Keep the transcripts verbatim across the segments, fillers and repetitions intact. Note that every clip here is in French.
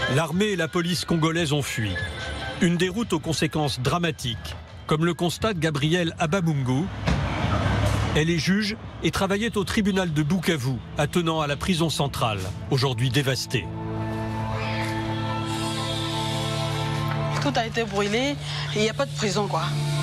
L'armée et la police congolaise ont fui. Une déroute aux conséquences dramatiques, comme le constate Gabrielle Abamungu. Elle est juge et travaillait au tribunal de Bukavu, attenant à la prison centrale, aujourd'hui dévastée. Tout a été brûlé, il n'y a pas de prison, quoi.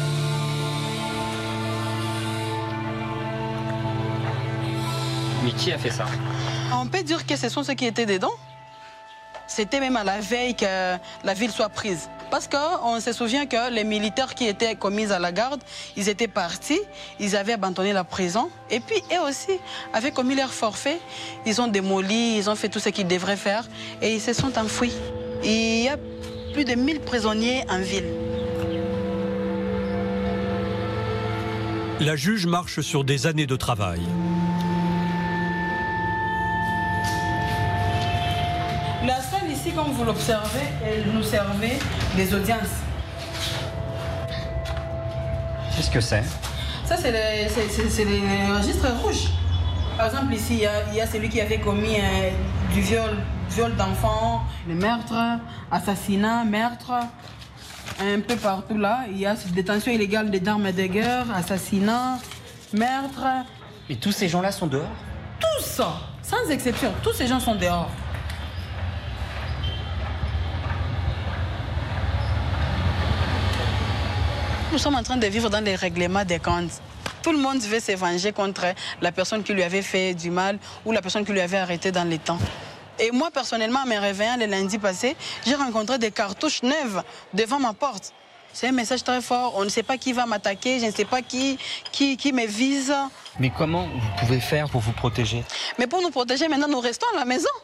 Mais qui a fait ça? On peut dire que ce sont ceux qui étaient dedans. C'était même à la veille que la ville soit prise. Parce qu'on se souvient que les militaires qui étaient commis à la garde, ils étaient partis, ils avaient abandonné la prison. Et puis, eux aussi avaient commis leur forfait. Ils ont démoli, ils ont fait tout ce qu'ils devraient faire et ils se sont enfouis. Il y a plus de mille prisonniers en ville. La juge marche sur des années de travail. La salle ici, comme vous l'observez, elle nous servait des audiences. Qu'est-ce que c'est? Ça, c'est les, les registres rouges. Par exemple, ici, il y a, il y a celui qui avait commis euh, du viol, viol d'enfants, le meurtre, assassinat, meurtre. Un peu partout là, il y a cette détention illégale d'armes de guerre, assassinat, meurtre. Et tous ces gens-là sont dehors? Tous, sans exception, tous ces gens sont dehors. Nous sommes en train de vivre dans les règlements des comptes. Tout le monde veut se venger contre la personne qui lui avait fait du mal ou la personne qui lui avait arrêté dans les temps. Et moi, personnellement, en me réveillant le lundi passé, j'ai rencontré des cartouches neuves devant ma porte. C'est un message très fort. On ne sait pas qui va m'attaquer, je ne sais pas qui, qui, qui me vise. Mais comment vous pouvez faire pour vous protéger? Mais pour nous protéger, maintenant, nous restons à la maison.